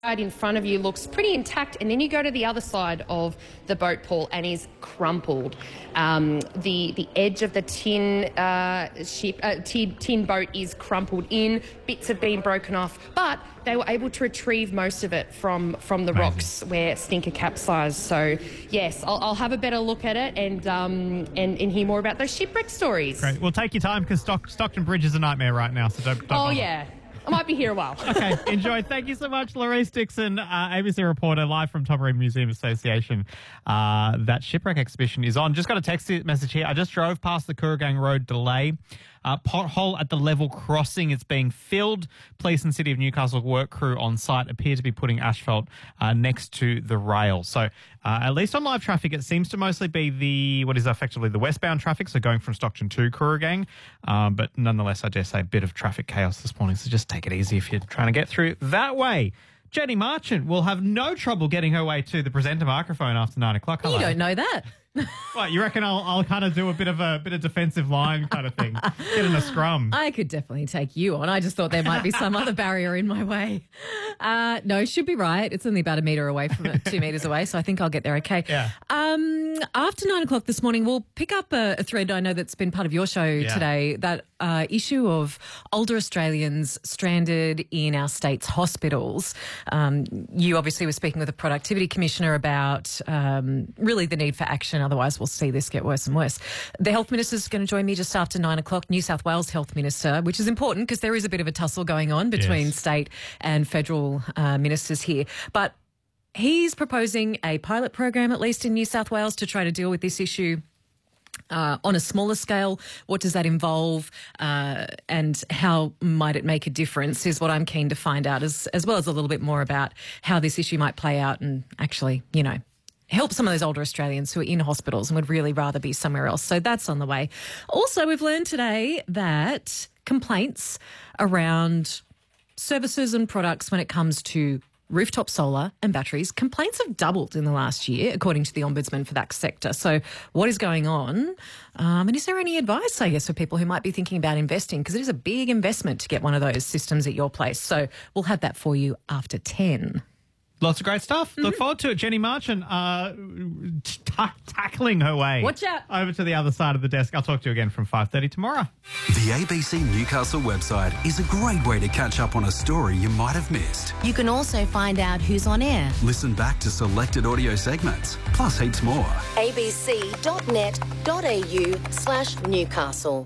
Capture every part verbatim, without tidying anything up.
side in front of you looks pretty intact, and then you go to the other side of the boat, Paul, and is crumpled. Um, the the edge of the tin uh, ship, uh, tin, tin boat is crumpled in. Bits have been broken off, but they were able to retrieve most of it from from the Amazing. rocks where Stinker capsized. So yes, I'll, I'll have a better look at it and um and, and hear more about those shipwreck stories. Great. Well, take your time because Stock, Stockton Bridge is a nightmare right now. So don't. don't Oh bother. yeah. I might be here a while. Okay, enjoy. Thank you so much, Louise Dixon, uh, A B C reporter, live from Tobermory Museum Association. Uh, that shipwreck exhibition is on. Just got a text message here. I just drove past the Kooragang Road delay. Uh, pothole at the level crossing. It's being filled. Police and City of Newcastle work crew on site appear to be putting asphalt uh, next to the rail. So uh, at least on live traffic, it seems to mostly be the, what is effectively the westbound traffic, so going from Stockton to Kooragang. Um, but nonetheless, I dare say a bit of traffic chaos this morning, so just take it easy if you're trying to get through that way. Jenny Marchant will have no trouble getting her way to the presenter microphone after nine o'clock. Hello. You don't know that. What, you reckon I'll, I'll kind of do a bit of a bit of defensive line kind of thing, get in a scrum? I could definitely take you on. I just thought there might be some other barrier in my way. Uh, no, should be right. It's only about a metre away from it, two metres away, so I think I'll get there okay. Yeah. Um, after nine o'clock this morning, we'll pick up a, a thread I know that's been part of your show Yeah. today, that uh, issue of older Australians stranded in our state's hospitals. Um, you obviously were speaking with the Productivity Commissioner about um, really the need for action, otherwise we'll see this get worse and worse. The Health Minister is going to join me just after nine o'clock, New South Wales Health Minister, which is important because there is a bit of a tussle going on between Yes. state and federal uh, ministers here. But he's proposing a pilot program, at least in New South Wales, to try to deal with this issue Uh, on a smaller scale. What does that involve, uh, and how might it make a difference is what I'm keen to find out, as, as well as a little bit more about how this issue might play out and actually, you know, help some of those older Australians who are in hospitals and would really rather be somewhere else. So that's on the way. Also, we've learned today that complaints around services and products when it comes to rooftop solar and batteries, complaints have doubled in the last year, according to the Ombudsman for that sector. So what is going on? Um, and is there any advice, I guess, for people who might be thinking about investing? Because it is a big investment to get one of those systems at your place. So we'll have that for you after ten. Lots of great stuff. Look forward to it. Jenny Marchant uh, t- tackling her way Watch out. over to the other side of the desk. I'll talk to you again from five thirty tomorrow. The A B C Newcastle website is a great way to catch up on a story you might have missed. You can also find out who's on air. Listen back to selected audio segments, plus heaps more. abc.net.au slash Newcastle.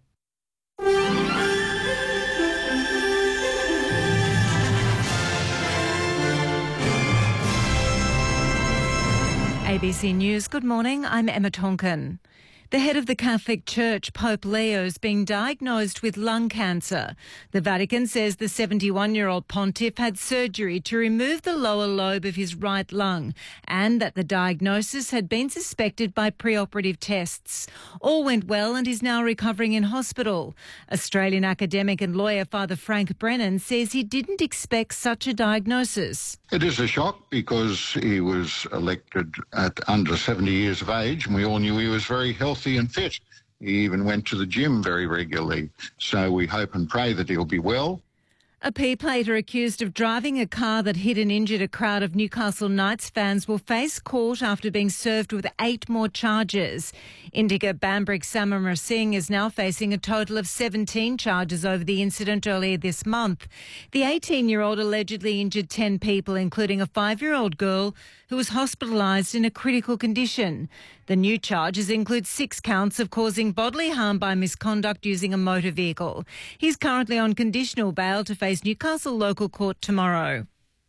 A B C News, good morning, I'm Emma Tonkin. The head of the Catholic Church, Pope Leo, is being diagnosed with lung cancer. The Vatican says the seventy-one-year-old pontiff had surgery to remove the lower lobe of his right lung and that the diagnosis had been suspected by preoperative tests. All went well and he's now recovering in hospital. Australian academic and lawyer Father Frank Brennan says he didn't expect such a diagnosis. It is a shock because he was elected at under seventy years of age and we all knew he was very healthy and fit. He even went to the gym very regularly. So we hope and pray that he'll be well. A P-plater accused of driving a car that hit and injured a crowd of Newcastle Knights fans will face court after being served with eight more charges. Indigo Bambrick Samamra Singh is now facing a total of seventeen charges over the incident earlier this month. The eighteen-year-old allegedly injured ten people, including a five-year-old girl who was hospitalised in a critical condition. The new charges include six counts of causing bodily harm by misconduct using a motor vehicle. He's currently on conditional bail to face Newcastle local court tomorrow.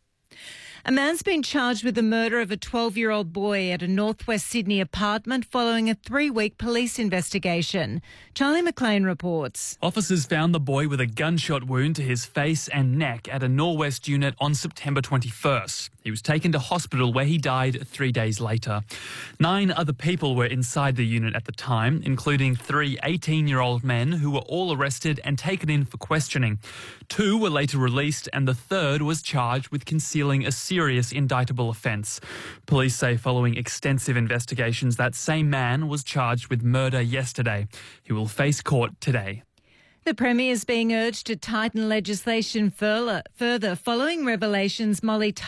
A man's been charged with the murder of a twelve-year-old boy at a northwest Sydney apartment following a three-week police investigation. Charlie McLean reports. Officers found the boy with a gunshot wound to his face and neck at a Norwest unit on September twenty-first. He was taken to hospital where he died three days later. Nine other people were inside the unit at the time, including three eighteen-year-old men who were all arrested and taken in for questioning. Two were later released and the third was charged with concealing a serious indictable offence. Police say following extensive investigations, that same man was charged with murder yesterday. He will face court today. The Premier is being urged to tighten legislation further, further following revelations Molly